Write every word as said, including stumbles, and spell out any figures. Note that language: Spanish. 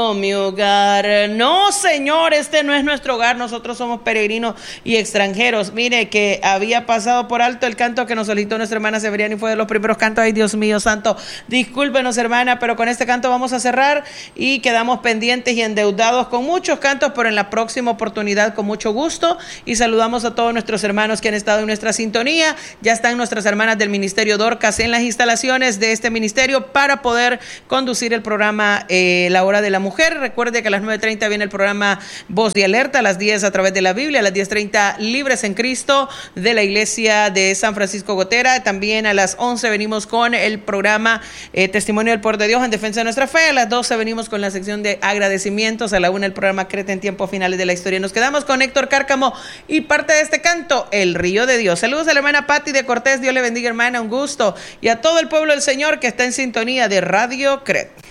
como mi hogar. No, Señor, este no es nuestro hogar. Nosotros somos peregrinos y extranjeros. Mire que había pasado por alto el canto que nos solicitó nuestra hermana Severiana y fue de los primeros cantos. Ay, Dios mío santo, discúlpenos, hermana, pero con este canto vamos a cerrar y quedamos pendientes y endeudados con muchos cantos, pero en la próxima oportunidad con mucho gusto. Y saludamos a todos nuestros hermanos que han estado en nuestra sintonía. Ya están nuestras hermanas del Ministerio Dorcas en las instalaciones de este ministerio para poder conducir el programa eh, La Hora de la Mujer. Recuerde que a las nueve treinta viene el programa Voz de Alerta, a las diez a través de la Biblia, a las diez treinta Libres en Cristo de la Iglesia de San Francisco Gotera. También a las once venimos con el programa eh, Testimonio del Poder de Dios en Defensa de Nuestra Fe. A las doce venimos con la sección de agradecimientos. A la una el programa Creta en Tiempos Finales de la Historia. Nos quedamos con Héctor Cárcamo y parte de este canto, El Río de Dios. Saludos a la hermana Patti de Cortés. Dios le bendiga, hermana, un gusto. Y a todo el pueblo del Señor que está en sintonía de Radio Cret.